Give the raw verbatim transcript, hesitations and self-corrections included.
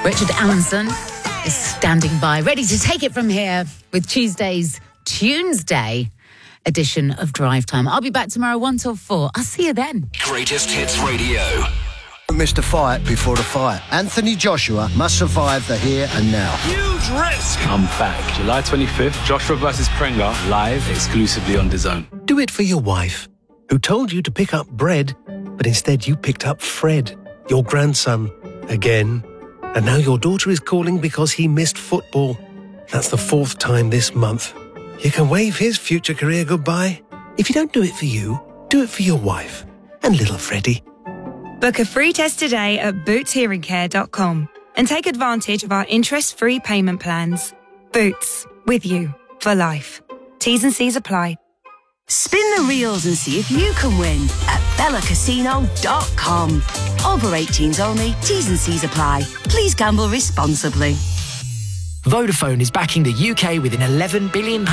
Richard Allenson is standing by, ready to take it from here with Tuesday's Tuesday edition of Drive Time. I'll be back tomorrow one till four. I'll see you then. Greatest Hits Radio. Missed a fight before the fight. Anthony Joshua must survive the here and now. Huge risk. I'm back. July twenty-fifth, Joshua versus Prenga, live exclusively on DAZN. Do it for your wife, who told you to pick up bread, but instead you picked up Fred, your grandson, again. And now your daughter is calling because he missed football. That's the fourth time this month. You can wave his future career goodbye. If you don't do it for you, do it for your wife and little Freddie. Book a free test today at boots hearing care dot com and take advantage of our interest-free payment plans. Boots, with you for life. T's and C's apply. Spin the reels and see if you can win at bella casino dot com. Over eighteens only, T's and C's apply. Please gamble responsibly. Vodafone is backing the U K with an eleven billion pounds